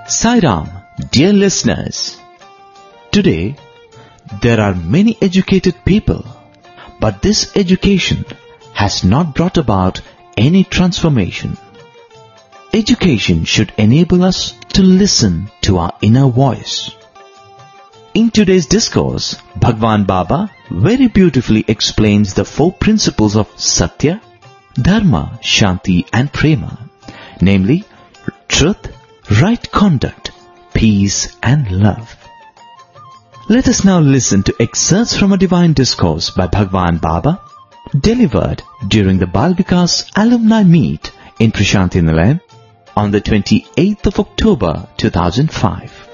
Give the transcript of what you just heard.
Sai Ram, dear listeners. Today, there are many educated people, but this education has not brought about any transformation. Education should enable us to listen to our inner voice. In today's discourse, Bhagwan Baba very beautifully explains the four principles of Satya, Dharma, Shanti and Prema, namely truth, right conduct, peace and love. Let us now listen to excerpts from a divine discourse by Bhagwan Baba, delivered during the Bal Vikas Alumni Meet in Prashanti Nilayam on the 28th of October 2005.